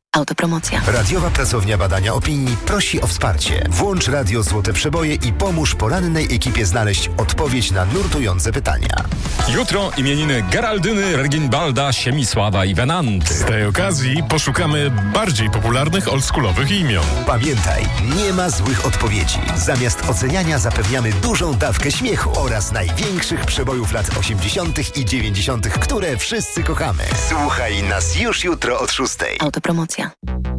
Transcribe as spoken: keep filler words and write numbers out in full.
Autopromocja. Radiowa Pracownia Badania Opinii prosi o wsparcie. Włącz Radio Złote Przeboje i pomóż porannej ekipie znaleźć odpowiedź na nurtujące pytania. Jutro imieniny Geraldyny, Reginbalda, Siemisława i Wenanty. Z tej okazji poszukamy bardziej popularnych oldschoolowych imion. Pamiętaj, nie ma złych odpowiedzi. Zamiast oceniania zapewniamy dużą dawkę śmiechu oraz największych przebojów lat osiemdziesiątych i dziewięćdziesiątych, które wszyscy kochamy. Słuchaj nas już jutro od szóstej. Autopromocja.